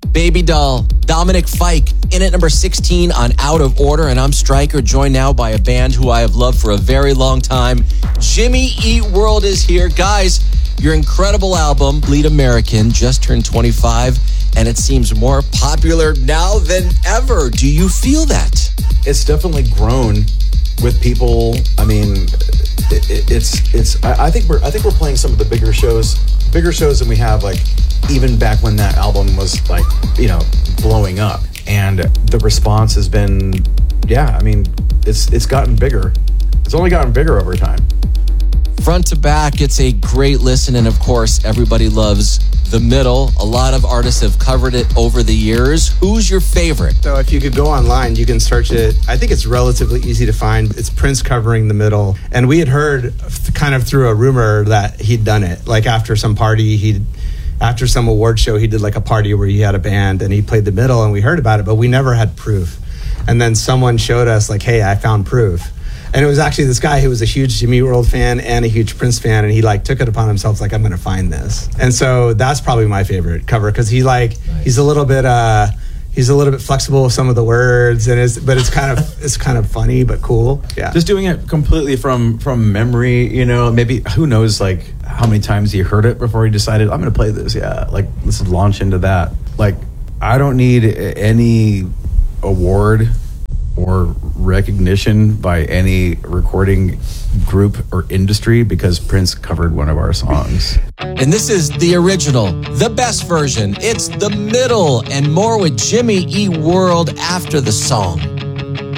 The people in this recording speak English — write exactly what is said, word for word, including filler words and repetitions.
Baby Doll, Dominic Fike, in at number sixteen on Out of Order. And I'm Stryker, joined now by a band who I have loved for a very long time. Jimmy Eat World is here. Guys, your incredible album, Bleed American, just turned twenty-five, and it seems more popular now than ever. Do you feel that? It's definitely grown with people. I mean, it, it, it's it's. I, I think we're I think we're playing some of the bigger shows, bigger shows than we have like even back when that album was like, you know, blowing up. And the response has been, yeah. I mean, it's it's gotten bigger. It's only gotten bigger over time. Front to back, it's a great listen, and of course, everybody loves The Middle. A lot of artists have covered it over the years. Who's your favorite? So if you could go online, you can search it. I think it's relatively easy to find. It's Prince covering The Middle. And we had heard kind of through a rumor that he'd done it. Like after some party, he'd after some award show, he did like a party where he had a band and he played The Middle, and we heard about it, but we never had proof. And then someone showed us like, hey, I found proof. And it was actually this guy who was a huge Jimmy World fan and a huge Prince fan, and he like took it upon himself, like, I'm going to find this. And so that's probably my favorite cover, because he like nice. he's a little bit uh, he's a little bit flexible with some of the words, and it's but it's kind of it's kind of funny but cool. Yeah, just doing it completely from from memory. You know, maybe who knows like how many times he heard it before he decided I'm going to play this. Yeah, like let's launch into that. Like I don't need any award or recognition by any recording group or industry because Prince covered one of our songs. And this is the original, the best version. It's The Middle, and more with Jimmy Eat World after the song.